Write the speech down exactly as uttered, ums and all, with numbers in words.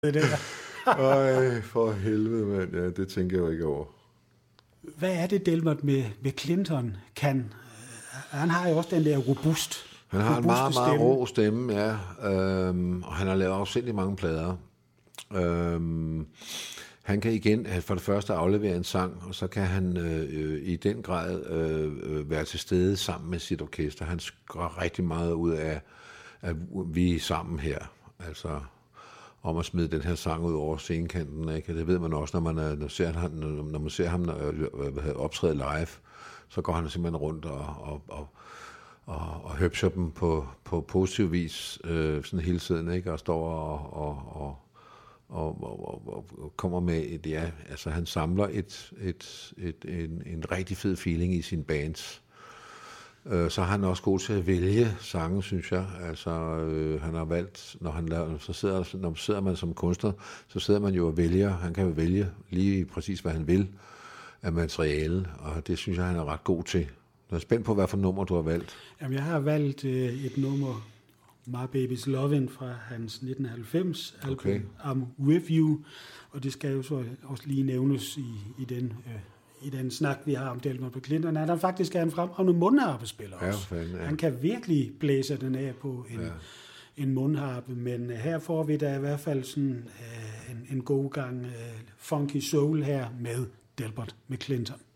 det der. Ej, for helvede, mand. Ja, det tænker jeg jo ikke over. Hvad er det, Delbert med, med Clinton kan? Han har jo også den der robust Han har en meget, stemme. meget rå stemme, ja. Øhm, og han har lavet afsindelig mange plader. Øhm, han kan igen for det første aflevere en sang, og så kan han øh, i den grad øh, være til stede sammen med sit orkester. Han gør rigtig meget ud af, at vi er sammen her. Altså om at smide den her sang ud over scenekanten, ikke? Det ved man også, når man, er, når ser ham, når man ser ham øh, optræde live, så går han simpelthen rundt og, og, og og, og høbser dem på, på positiv vis øh, sådan hele tiden, ikke? Og står og, og, og, og, og, og, og kommer med et, ja, altså han samler et, et, et, en, en rigtig fed feeling i sine bands. Øh, så er han også god til at vælge sange, synes jeg. Altså øh, han har valgt, når han laver, så sidder, når sidder man som kunstner, så sidder man jo og vælger, han kan jo vælge lige præcis, hvad han vil af materiale, og det synes jeg, han er ret god til. Jeg er spændt på, hvad for nummer du har valgt. Jamen, jeg har valgt øh, et nummer, My Baby's Lovin' fra hans nitten halvfems album, okay. I'm With You, og det skal jo så også lige nævnes i, i, den, øh, i den snak, vi har om Delbert Clinton, at han faktisk er en fremragende mundharpespiller også. Ja, fanden, ja. Han kan virkelig blæse den af på en, ja. en mundharpe, men her får vi da i hvert fald sådan øh, en, en god gang øh, funky soul her med Delbert Clinton.